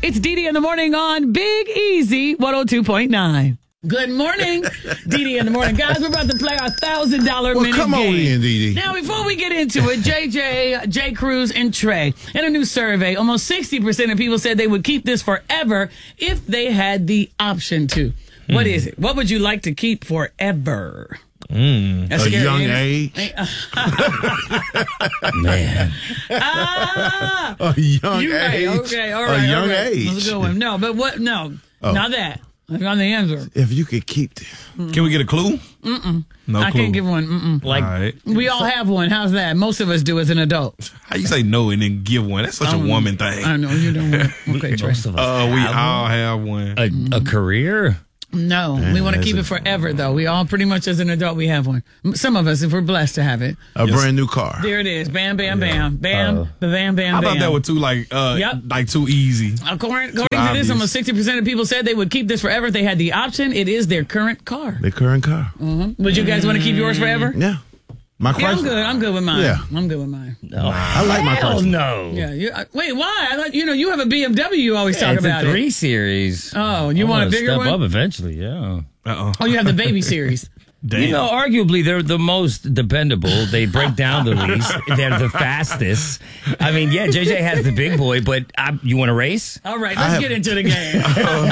It's Dee in the morning on Big Easy 102.9. Good morning, Dee in the morning. Guys, we're about to play our $1,000 minute come game. on in, Dee. Now, before we get into it, JJ, J. Cruz, and Trey, in a new survey, almost 60% of people said they would keep this forever if they had the option to. What is it? What would you like to keep forever? That's A scary, young ain't age. Man. A young You're right. age. Okay, all right. A young all right. age. That's a good one. No, but what? No, not that. That's not the answer. If you could keep this. Can we get a clue? No I clue. can't give one. Like, All right. We all have one. How's that? Most of us do as an adult. How you say no and then give one? That's such a woman thing. I know you don't want. Okay, Trey. most of us We have all have one. a career. No, we want to keep it forever, though. We all pretty much as an adult, we have one. Some of us, if we're blessed to have it. A brand new car. There it is. Bam, bam, bam. Bam, bam, bam, I thought bam. that was too like too easy. According to this, obvious. almost 60% of people said they would keep this forever if they had the option. It is their current car. The current car. Would you guys want to keep yours forever? Yeah. My Yeah, I'm Chrysler. good. I'm good with mine. Yeah. I'm good with mine. I like my Hell Chrysler. no. Yeah. Wait, why? I thought, you have a BMW. You always talk It's about a 3 it. Series. Oh, you I want a wanna bigger step one? up eventually, yeah. Oh, you have the baby series. Damn. You know, arguably, they're the most dependable. They break down the least. They're the fastest. I mean, yeah, JJ has the big boy, but you want to race? All right, let's get into the game.